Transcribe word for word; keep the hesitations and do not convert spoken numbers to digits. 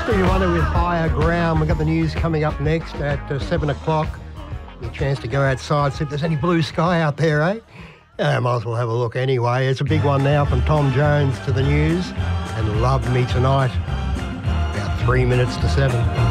Stevie Wonder with Higher Ground. We've got the news coming up next at uh, seven o'clock. A chance to go outside, see if there's any blue sky out there, eh? Uh, might as well have a look anyway. It's a big one now from Tom Jones to the news and Love Me Tonight. About three minutes to seven.